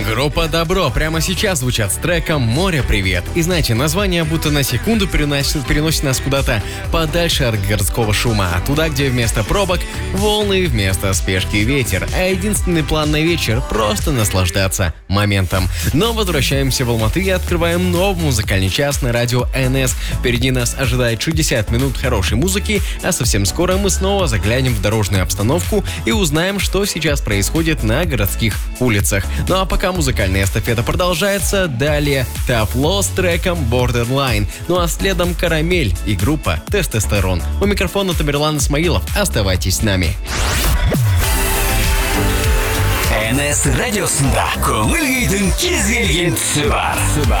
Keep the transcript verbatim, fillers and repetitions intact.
Группа «Добро» прямо сейчас звучат с треком «Море, привет». И знаете, название будто на секунду переносит, переносит нас куда-то подальше от городского шума, туда, где вместо пробок волны, вместо спешки ветер, а единственный план на вечер — просто наслаждаться моментом. Но возвращаемся в Алматы и открываем новый музыкальный час на радио эн эс. Впереди нас ожидает шестьдесят минут хорошей музыки, а совсем скоро мы снова заглянем в дорожную обстановку и узнаем, что сейчас происходит на городских улицах. Ну а пока музыкальная эстафета продолжается, далее Tough Low с треком Borderline, ну а следом Карамель и группа Тестостерон. У микрофона Тамерлан Исмаилов. Оставайтесь с нами. эн эс радиосында көңіл күйдің кез келген тұсы бар.